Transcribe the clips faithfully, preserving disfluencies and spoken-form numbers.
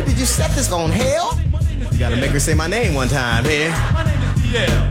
did you set this on, hell? You gotta make her say my name one time, here. My name is D L.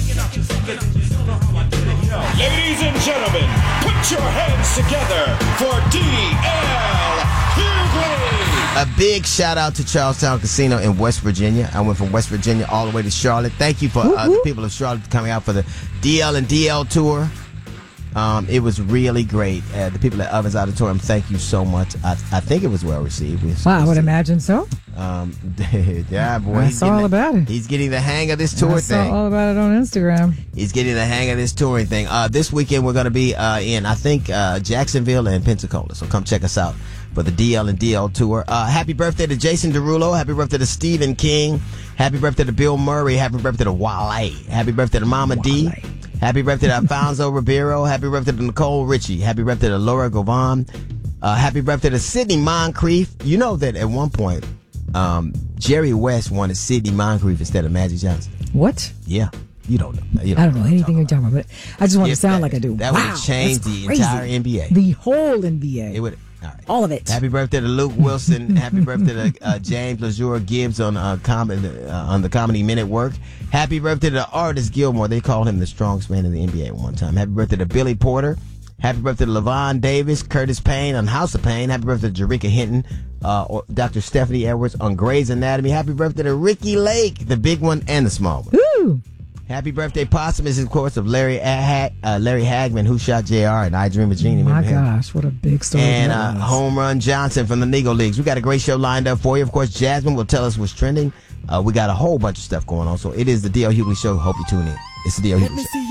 Ladies and gentlemen, put your hands together for D L Hughley. A big shout out to Charlestown Casino in West Virginia. I went from West Virginia all the way to Charlotte. Thank you for uh, the people of Charlotte coming out for the D L and D L tour. Um, it was really great. Uh, the people at Ovens Auditorium, thank you so much. I, I think it was well received. We, Wow, I would imagine so. Um, yeah, boy. I he's saw all the, about it. He's getting the hang of this tour I saw thing. all about it on Instagram. He's getting the hang of this touring thing. Uh, this weekend we're going to be uh, in, I think, uh, Jacksonville and Pensacola. So come check us out for the D L and D L tour. Uh, happy birthday to Jason Derulo. Happy birthday to Stephen King. Happy birthday to Bill Murray. Happy birthday to Wale. Happy birthday to Mama Wale. D. Happy birthday to Alfonso Ribeiro. Happy birthday to Nicole Richie. Happy birthday to Laura Govan. Uh, happy birthday to Sidney Moncrief. You know that at one point, um, Jerry West wanted Sidney Moncrief instead of Magic Johnson. What? Yeah. You don't know. You I don't know anything you're talking about, but I just want If to sound that- like I do. that wow, would've changed that's the crazy. entire N B A. The whole N B A. It would. All right. All of it. Happy birthday to Luke Wilson. Happy birthday to uh, James LaJour Gibbs on uh, comedy uh, on the Comedy Minute Work. Happy birthday to Artist Gilmore. They called him the strongest man in the N B A at one time. Happy birthday to Billy Porter. Happy birthday to LaVon Davis, Curtis Payne on House of Pain. Happy birthday to Jericka Hinton, uh, or Doctor Stephanie Edwards on Grey's Anatomy. Happy birthday to Ricky Lake, the big one and the small one. Woo! Happy birthday, posthumous, of course, of Larry uh, Larry Hagman, Who Shot J R and I Dream of Jeannie. My Remember him? gosh, what a big story. And that uh, was. Home Run Johnson from the Negro Leagues. We got a great show lined up for you. Of course, Jasmine will tell us what's trending. Uh, we got a whole bunch of stuff going on. So it is the D L Hughley Show. Hope you tune in. It's the D L Hughley Show.